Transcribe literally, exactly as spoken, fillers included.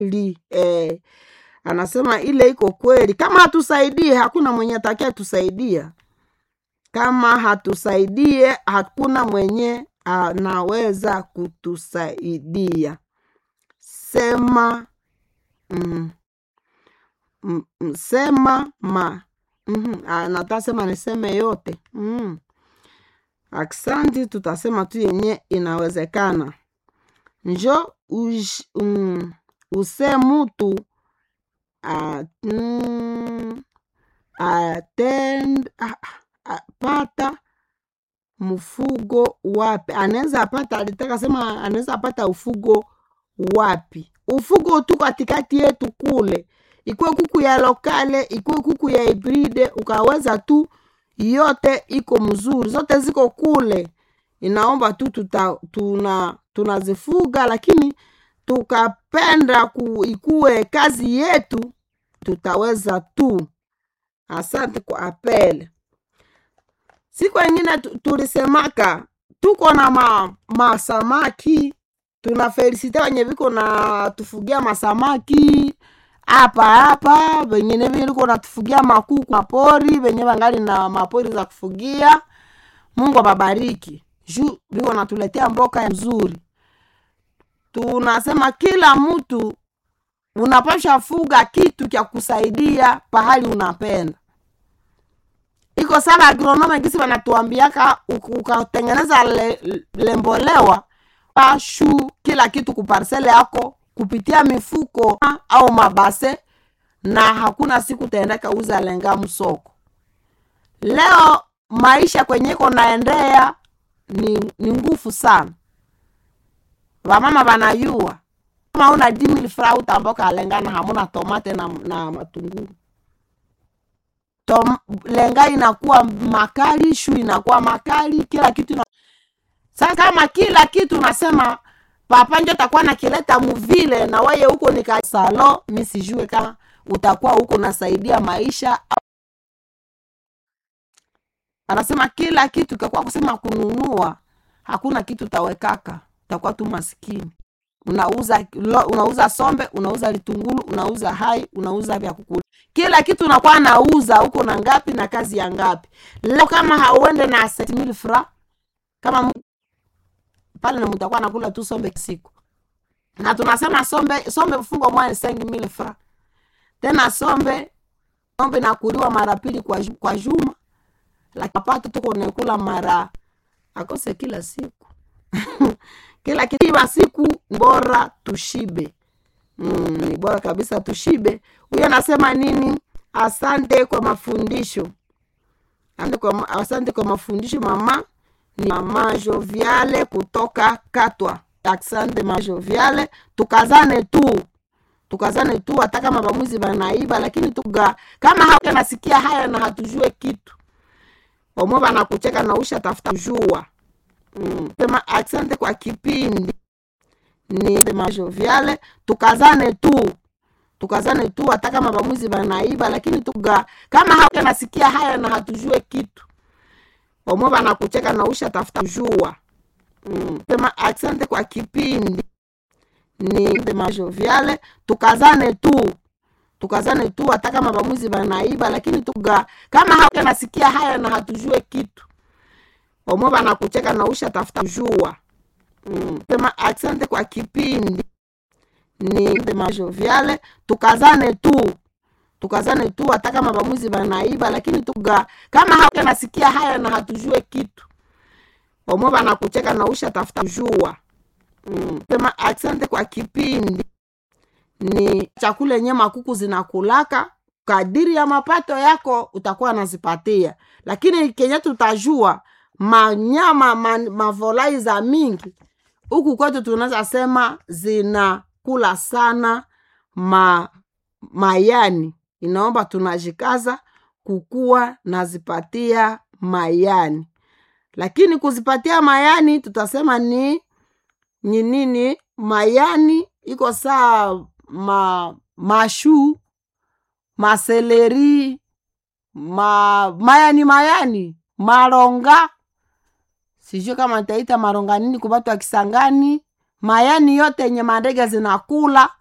li eh, anasema ile iko kweli. Kama hatusaidie hakuna mwenye atakaye tusaidia. Kama hatusaidie hakuna mwenye anaweza kutusaidia. Sema mm, mm, sema ma mm, natasema niseme yote mm. Aksanti, tutasema tu yenye inawezekana. Njo uj, um, use mutu a, mm, atend a, a, pata mfugo wapi. Anaweza apata, alitaka sema anaweza apata ufugo wapi. Ufugo tu katikati yetu kule. Ikuwe kuku ya lokale, ikuwe kuku ya hybride, ukaweza tu yote iko mzuri. Zote ziko kule. Inaomba tu tuta, tuna tunazifuga, lakini tukapenda ku, ikuwe kazi yetu, tutaweza tu. Asante kwa apele. Siku nyingine tulisemaka tuko na ma, masamaki, tuna felicite wenye viko na tufugia masamaki hapa hapa, wengine viko na tufugia makuku mapori, wenye wangali na mapori za kufugia. Mungu awabariki. Juu viko natuletea mboka nzuri. Tunasema kila mtu unapasha fuga kitu kia kusaidia pahali unapenda. Iko sana agronome kisi wanatuambiaka ukatengeneza le, lembolewa pashu kila kitu kuparsele yako kupitia mifuko au mabase, na hakuna siku taendeka uza lenga msoko. Leo maisha kwenye konaendea ni, ni ngufu sana. Wamama wanayua kama una dimi fra utamboka alengana hamuna tomate na, na matunguru. Tom, lenga inakuwa makali, shu inakuwa makali, kila kitu ina... Sasa kama kila kitu nasema papa njo takuwa na kileta muvile na waye huko ni kasalo, mimi sijue kama utakuwa huko nasaidia maisha. Anasema kila kitu kwa kusema kununua hakuna kitu tawekaka, utakuwa tu maskini. Unauza unauza sombe, unauza litungulu, unauza hai, unauza vya kukula. Kila kitu unakuwa nauza huko na ngapi na kazi ya ngapi. Leo kama hauende na seti mili fra, kama pale na mtakuwa nakula tu sombe siku. Na tunasema sombe sombe mfungo mwa sengi mili fra. Tena sombe sombe nakuliwa mara pili kwa kwa juma. Lakini pato tuko nakula mara akose kila siku. Kila kitu siku bora tushibe. Mm, ni bora kabisa tushibe. Huyo anasema nini? Asante kwa mafundisho. Asante kwa, asante kwa mafundisho mama. Ni mama Joviale kutoka Katwa. Asante mama Joviale. Tukazane tu. Tukazane tu hata kama bamuzi banaiba, lakini tuga kama hauja nasikia haya na hatujue kitu. Omo bana kucheka na usha tafuta jua. Mm, tema asante kwa kipindi. Ni mama Joviale. Tukazane tu. Tukazane tu hata kama bamuzi banaiba, lakini tuga kama hauja nasikia haya na hatujue kitu. Omo bana kucheka na usha tafuta jua. Mm, tema asante kwa kipindi. Ni mama Joviale. Tukazane tu. Tukazane tu hata kama bamuzi banaiba, lakini tuga kama hauja nasikia haya na hatujue kitu. Omo bana kucheka na usha tafuta jua. Mm, tema asante kwa kipindi. Ni mama Joviale. Tukazane tu. Tukazane tu hata kama bamuzi banaiba, lakini tuga kama hauja nasikia haya na hatujue kitu. Omo bana kucheka na usha tafuta jua. Mm, tema asante kwa kipindi. Ni chakula yenye makuku zinakulaka kadiri ya mapato yako utakuwa nazipatia, lakini kenye tutajua manyama man, mavolai za mingi huku kwetu tunaweza sema zinakula sana ma, mayani. Inaomba tunajikaza kukua nazipatia mayani, lakini kuzipatia mayani tutasema ni ni nini? Mayani iko saa ma mashu maseleri ma mayani mayani maronga, sijui kama nitaita maronga nini kubatu wa Kisangani. Mayani yote yenye mandege zinakula